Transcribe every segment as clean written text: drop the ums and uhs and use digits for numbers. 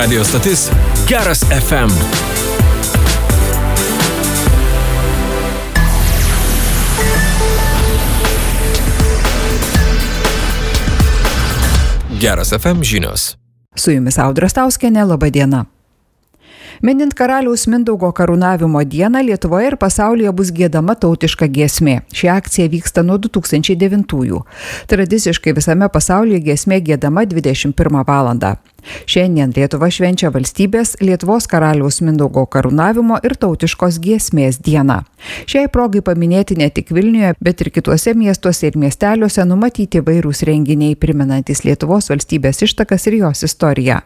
Radio stotis Geras FM. Geras FM žinios. Su jumis Audra Stauskienė, laba diena. Minint karaliaus Mindaugo karūnavimo dieną Lietuvoje ir pasaulyje bus giedama tautiška giesmė. Ši akcija vyksta nuo 2009-ųjų. Tradiciškai visame pasaulyje giesmė giedama 21 valandą. Šiandien Lietuva švenčia valstybės Lietuvos karaliaus Mindaugo karūnavimo ir tautiškos giesmės dieną. Šiai progai paminėti ne tik Vilniuje, bet ir kituose miestuose ir miesteliuose numatyti vairūs renginiai, primenantys Lietuvos valstybės ištakas ir jos istoriją.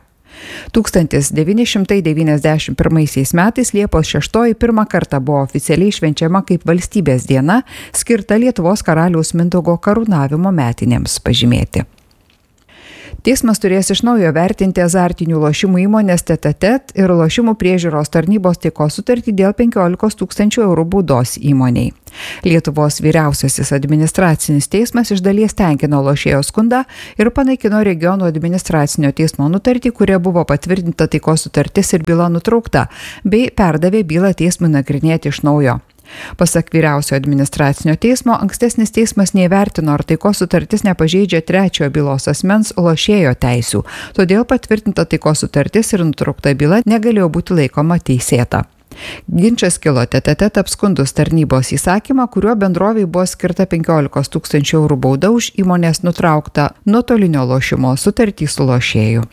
1991 metais Liepos 6 pirmą kartą buvo oficialiai švenčiama kaip valstybės diena, skirta Lietuvos karaliaus Mindaugo karūnavimo metinėms pažymėti. Teismas turės iš naujo vertinti azartinių lošimų įmonės Tetatet ir lošimų priežiūros tarnybos taikos sutartį dėl 15 000 eurų baudos įmoniai. Lietuvos vyriausiasis administracinis teismas iš dalies tenkino lošėjo skundą ir panaikino regiono administracinio teismo nutartį, kuria buvo patvirtinta taikos sutartis ir byla nutraukta, bei perdavė bylą teismui nagrinėti iš naujo. Pasak vyriausio administracinio teismo, ankstesnis teismas neįvertino, ar taikos sutartis nepažeidžia trečiojo bylos asmens lošėjo teisių, todėl patvirtinta taikos sutartis ir nutraukta byla negalėjo būti laikoma teisėta. Ginčas kilo Tetatet apskundus tarnybos įsakymą, kuriuo bendrovei buvo skirta 15 000 eurų bauda už įmonės nutrauktą nuotolinio lošimo sutartį su lošėju.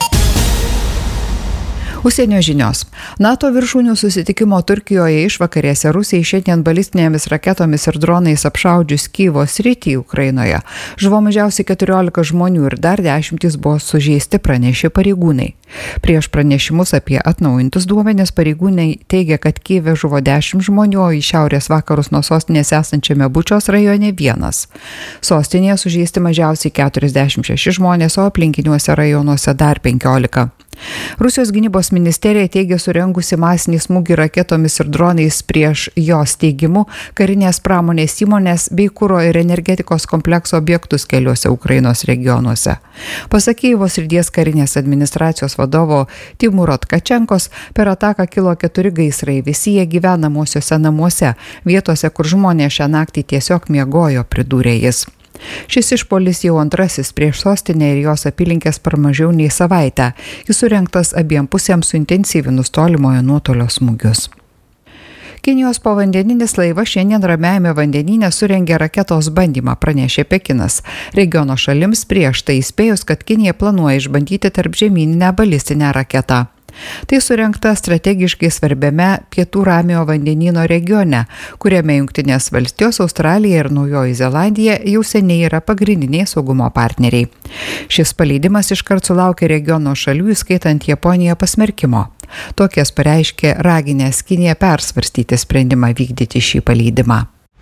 Užsienio žinios. NATO viršūnių susitikimo Turkijoje išvakarėse Rusijai šiandien balistinėmis raketomis ir dronais apšaudžius Kyjivo sritį Ukrainoje. Žuvo mažiausiai 14 žmonių ir dar 10 buvo sužeisti, pranešė pareigūnai. Prieš pranešimus apie atnaujintus duomenis pareigūnai teigia, kad Kyjive žuvo 10 žmonių, o į šiaurės vakarus nuo sostinės esančiame Bučios rajone 1. Sostinėje sužeisti mažiausiai 46 žmonės, o aplinkiniuose rajonuose dar 15. Rusijos gynybos ministerija teigia surengusi masinį smūgį raketomis ir dronais prieš jos teigimu karinės pramonės įmonės bei kuro ir energetikos komplekso objektus keliuose Ukrainos regionuose. Pasak Kyjivo srities karinės administracijos vadovo Timuro Tkačenkos, per ataką kilo 4 gaisrai, visi jie gyvenamosiuose namuose, vietose, kur žmonės šią naktį tiesiog miegojo, pridūrė jis. Šis išpuolis jau antrasis prieš sostinę ir jos apylinkės per mažiau nei savaitę. Jis surengtas abiem pusėms suintensyvinus tolimojo nuotolio smūgius. Kinijos povandeninis laivas šiandien Ramiajame vandenyne surengė raketos bandymą, pranešė Pekinas. Regiono šalims prieš tai įspėjus, kad Kinija planuoja išbandyti tarpžemyninę balistinę raketą. Tai surengta strategiškai svarbiame Pietų Ramiojo vandenyno regione, kuriame Jungtinės valstijos, Australija ir Naujoji Zelandija jau seniai yra pagrindiniai saugumo partneriai. Šis paleidimas iškart sulaukė regiono šalių, įskaitant Japoniją, pasmerkimo. Tokias pareiškė raginęs Kiniją persvarstyti sprendimą vykdyti šį paleidimą.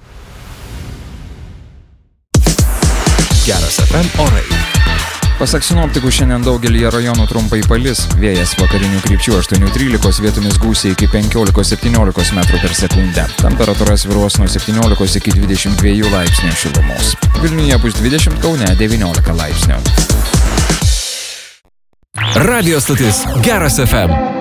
Geras FM orai. Pasak sinoptikų, šiandien daugelį rajonų trumpai palis, vėjas vakarinių krypčių 8-13, vietomis gūsiai iki 15-17 metrų per sekundę. Temperatūra svyruos nuo 17 iki 22 laipsnių šilumos. Vilniuje bus 20, Kaune 19 laipsnių. Radio stotis Geras FM.